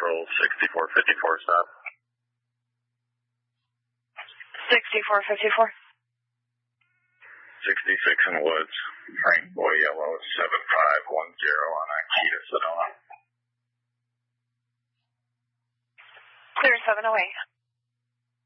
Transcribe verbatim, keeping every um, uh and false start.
Central, sixty-four fifty-four stop. sixty-four fifty-four. sixty-six in the woods. Frank Boy Yellow, seven five one zero on Akita Sonoma. Clear seven oh eight.